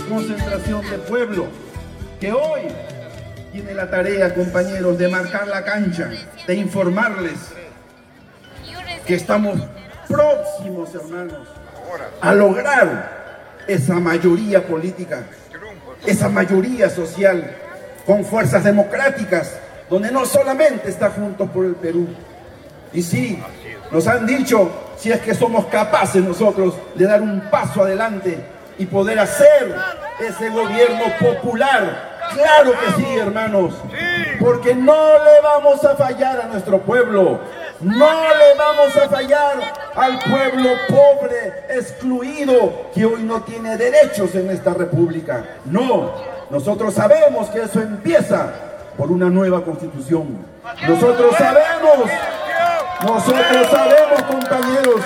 concentración de pueblo que hoy tiene la tarea, compañeros, de marcar la cancha, de informarles que estamos próximos, hermanos, a lograr esa mayoría política, esa mayoría social, con fuerzas democráticas, donde no solamente está Juntos por el Perú. Y sí, nos han dicho si es que somos capaces nosotros de dar un paso adelante y poder hacer ese gobierno popular. Claro que sí, hermanos, porque no le vamos a fallar a nuestro pueblo, no le vamos a fallar al pueblo pobre, excluido, que hoy no tiene derechos en esta república. No, nosotros sabemos que eso empieza por una nueva constitución. Nosotros sabemos, compañeros,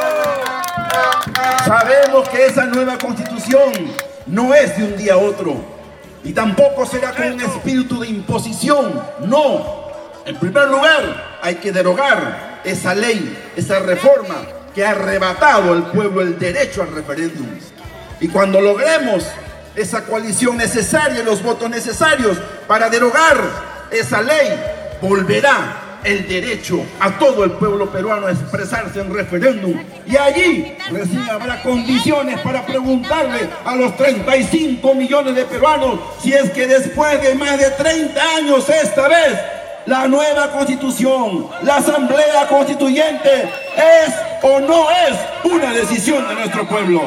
sabemos que esa nueva constitución no es de un día a otro. Y tampoco será con un espíritu de imposición, no. En primer lugar, hay que derogar esa ley, esa reforma que ha arrebatado al pueblo el derecho al referéndum. Y cuando logremos esa coalición necesaria, los votos necesarios para derogar esa ley, volverá el derecho a todo el pueblo peruano a expresarse en referéndum, y allí recién habrá condiciones para preguntarle a los 35 millones de peruanos si es que después de más de 30 años esta vez la nueva constitución, la asamblea constituyente es o no es una decisión de nuestro pueblo.